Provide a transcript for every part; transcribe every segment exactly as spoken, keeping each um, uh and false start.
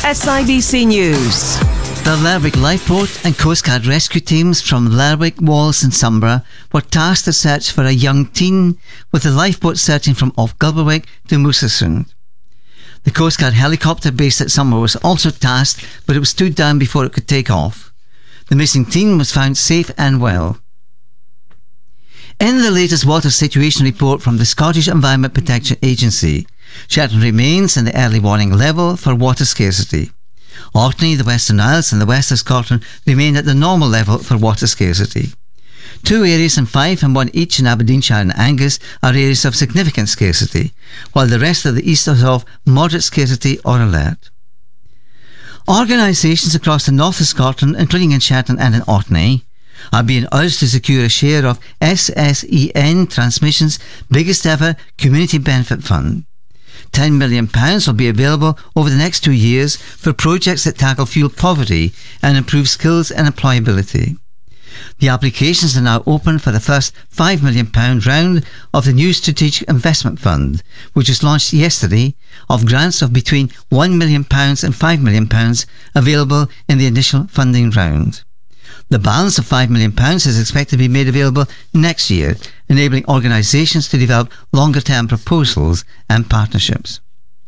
S I B C News. The Lerwick Lifeboat and Coast Guard rescue teams from Lerwick, Wallace and Sunborough were tasked to search for a young teen, with the lifeboat searching from off Gilberwick to Moosersund. The Coast Guard helicopter based at Sunborough was also tasked, but it was stood down before it could take off. The missing teen was found safe and well. In the latest water situation report from the Scottish Environment Protection Agency, Shetland remains in the early warning level for water scarcity. Orkney, the Western Isles and the west of Scotland remain at the normal level for water scarcity. Two areas in Fife and one each in Aberdeenshire and Angus are areas of significant scarcity, while the rest of the east is of moderate scarcity or alert. Organisations across the north of Scotland, including in Shetland and in Orkney, are being urged to secure a share of S S E N Transmission's biggest ever community benefit fund. ten million pounds will be available over the next two years for projects that tackle fuel poverty and improve skills and employability. The applications are now open for the first five million pounds round of the new Strategic Investment Fund, which was launched yesterday, of grants of between one million pounds and five million pounds available in the initial funding round. The balance of five million pounds is expected to be made available next year, enabling organisations to develop longer-term proposals and partnerships.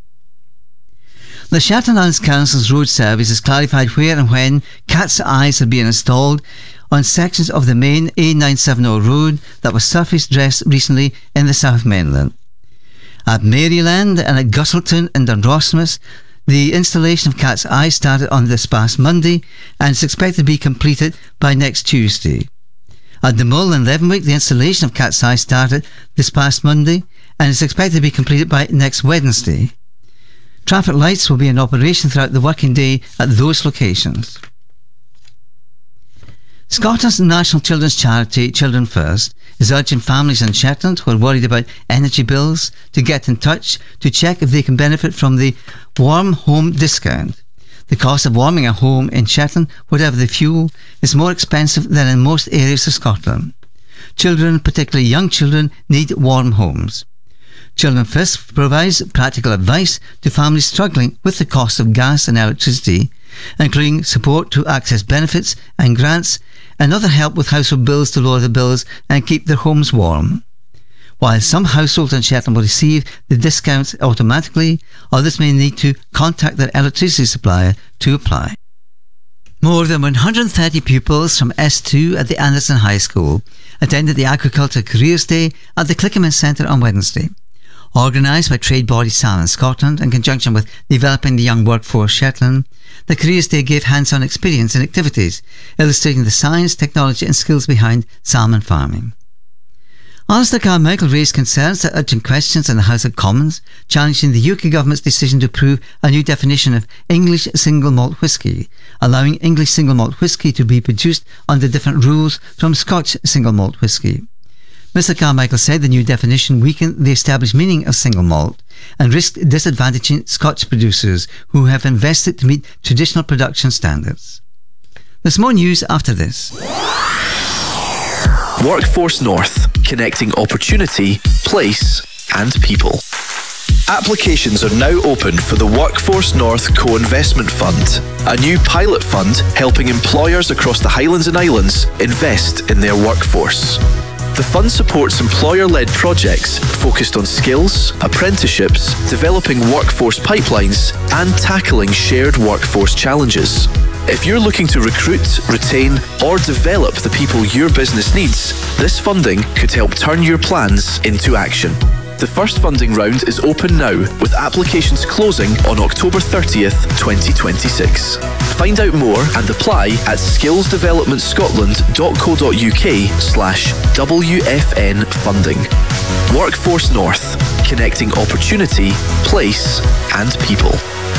The Shetland Islands Council's road service has clarified where and when cat's eyes are being installed on sections of the main A nine seventy road that was surface dressed recently in the South Mainland. At Maryland and at Gustleton and Dundrosmus, the installation of cat's eyes started on this past Monday and is expected to be completed by next Tuesday. At the Mull and Leavenwick, the installation of cat's eyes started this past Monday and is expected to be completed by next Wednesday. Traffic lights will be in operation throughout the working day at those locations. Scotland's national children's charity, Children First, is urging families in Shetland who are worried about energy bills to get in touch to check if they can benefit from the Warm Home Discount. The cost of warming a home in Shetland, whatever the fuel, is more expensive than in most areas of Scotland. Children, particularly young children, need warm homes. Children First provides practical advice to families struggling with the cost of gas and electricity, including support to access benefits and grants and other help with household bills to lower the bills and keep their homes warm. While some households in Shetland will receive the discounts automatically, others may need to contact their electricity supplier to apply. More than one hundred thirty pupils from S two at the Anderson High School attended the Agriculture Careers Day at the Clickerman Centre on Wednesday. Organised by trade body Salmon Scotland in conjunction with Developing the Young Workforce Shetland, the Careers Day gave hands-on experience and activities, illustrating the science, technology and skills behind salmon farming. Alistair Carmichael raised concerns at urgent questions in the House of Commons, challenging the U K government's decision to approve a new definition of English single malt whisky, allowing English single malt whisky to be produced under different rules from Scotch single malt whisky. Mr Carmichael said the new definition weakened the established meaning of single malt and risked disadvantaging Scotch producers who have invested to meet traditional production standards. There's more news after this. Workforce North, connecting opportunity, place and people. Applications are now open for the Workforce North Co-Investment Fund, a new pilot fund helping employers across the Highlands and Islands invest in their workforce. The fund supports employer-led projects focused on skills, apprenticeships, developing workforce pipelines, and tackling shared workforce challenges. If you're looking to recruit, retain, or develop the people your business needs, this funding could help turn your plans into action. The first funding round is open now, with applications closing on October thirtieth, twenty twenty-six. Find out more and apply at skillsdevelopmentscotland.co.uk slash WFN funding. Workforce North, connecting opportunity, place and people.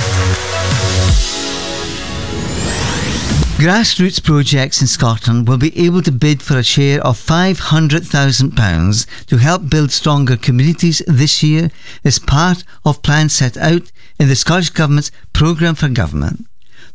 Grassroots projects in Scotland will be able to bid for a share of five hundred thousand pounds to help build stronger communities this year as part of plans set out in the Scottish Government's Programme for Government.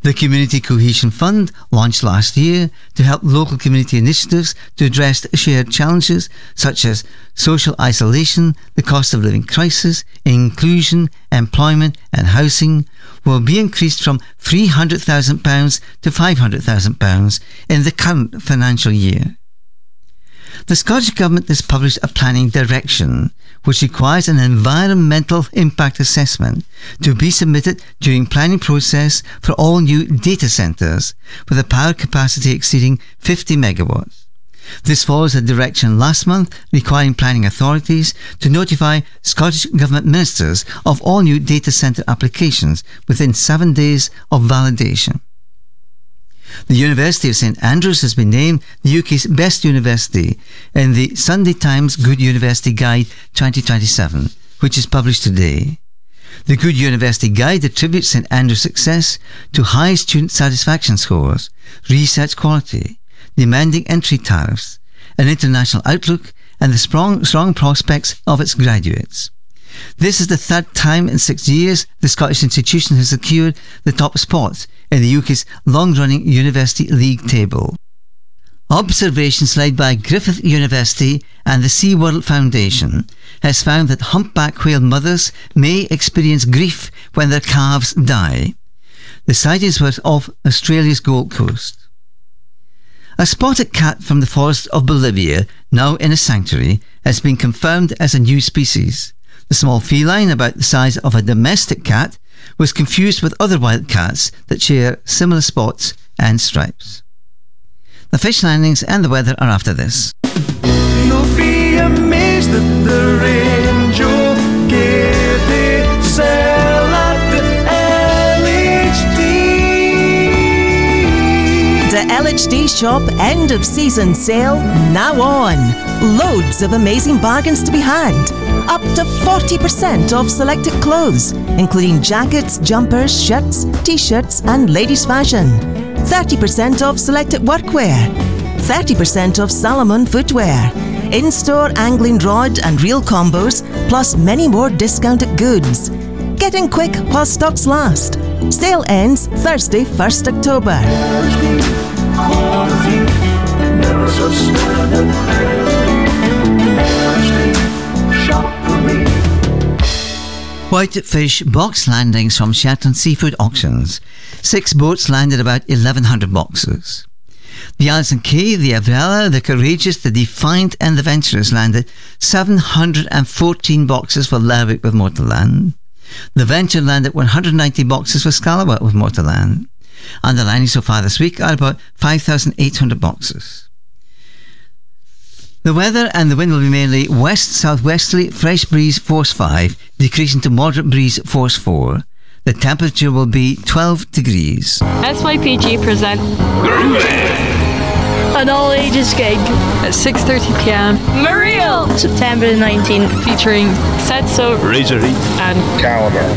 The Community Cohesion Fund launched last year to help local community initiatives to address shared challenges such as social isolation, the cost of living crisis, inclusion, employment and housing will be increased from three hundred thousand pounds to five hundred thousand pounds in the current financial year. The Scottish Government has published a planning direction which requires an environmental impact assessment to be submitted during planning process for all new data centres with a power capacity exceeding fifty megawatts. This follows a direction last month requiring planning authorities to notify Scottish Government ministers of all new data centre applications within seven days of validation. The University of St Andrews has been named the U K's best university in the Sunday Times Good University Guide twenty twenty-seven, which is published today. The Good University Guide attributes St Andrews' success to high student satisfaction scores, research quality, demanding entry tariffs, an international outlook, and the strong, strong prospects of its graduates. This is the third time in six years the Scottish institution has secured the top spot in the U K's long-running University League table. Observations led by Griffith University and the SeaWorld Foundation has found that humpback whale mothers may experience grief when their calves die. The sightings were off Australia's Gold Coast. A spotted cat from the forest of Bolivia, now in a sanctuary, has been confirmed as a new species. The small feline, about the size of a domestic cat, was confused with other wild cats that share similar spots and stripes. The fish landings and the weather are after this. You'll be amazed at the range you'll get they sell at the L H D. The L H D Shop end of season sale now on. Loads of amazing bargains to be had. Up to forty percent off selected clothes, including jackets, jumpers, shirts, t-shirts and ladies' fashion. thirty percent off selected workwear. thirty percent off Salomon footwear. In-store angling rod and reel combos, plus many more discounted goods. Get in quick while stocks last. Sale ends Thursday, first October. Whitefish box landings from Shetland Seafood Auctions. Six boats landed about eleven hundred boxes. The Alison Kay, the Avrella, the Courageous, the Defiant and the Venturous landed seven hundred fourteen boxes for Lerwick with Motorland. The Venture landed one hundred ninety boxes for Scalawag with Motorland. And the landings so far this week are about five thousand eight hundred boxes. The weather and the wind will be mainly west-southwesterly, fresh breeze force five, decreasing to moderate breeze force four. The temperature will be twelve degrees. S Y P G present an all-ages gig at six thirty p m. Mariel! September the nineteenth, featuring Setso, Razorheat and Caliber.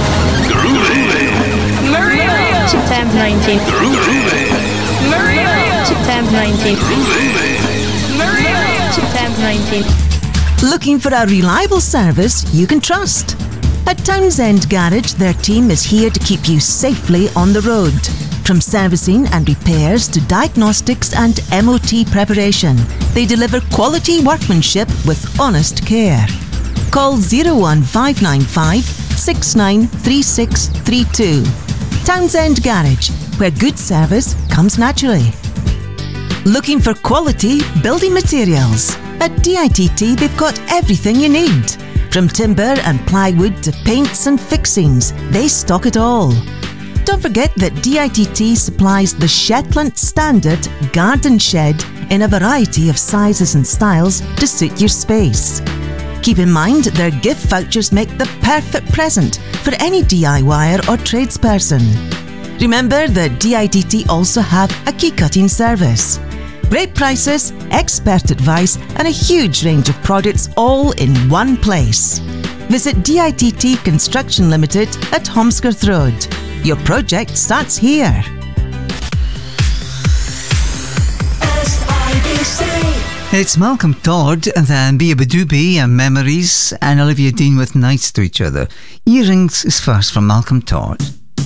Mariel! September nineteenth. Mariel! September nineteenth. Mariel! September nineteenth. Looking for a reliable service you can trust? At Townsend Garage, their team is here to keep you safely on the road. From servicing and repairs to diagnostics and M O T preparation, they deliver quality workmanship with honest care. Call zero one five nine five, six nine three six three two. Townsend Garage, where good service comes naturally. Looking for quality building materials? At D I T T, they've got everything you need. From timber and plywood to paints and fixings, they stock it all. Don't forget that D I T T supplies the Shetland Standard Garden Shed in a variety of sizes and styles to suit your space. Keep in mind their gift vouchers make the perfect present for any DIYer or tradesperson. Remember that D I T T also have a key cutting service. Great prices, expert advice and a huge range of products all in one place. Visit D I T T Construction Limited at Holmskirth Road. Your project starts here. S I B C. It's Malcolm Todd and then Bia Badoobie and Memories and Olivia Dean with Nights to Each Other. Earrings is first from Malcolm Todd.